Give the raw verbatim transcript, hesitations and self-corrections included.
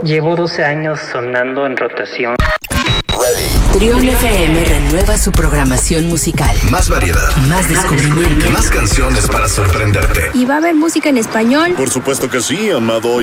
Llevo doce años sonando en rotación. Trión F M renueva su programación musical. Más variedad. Más descubrimiento. Más canciones para sorprenderte. ¿Y va a haber música en español? Por supuesto que sí, amado.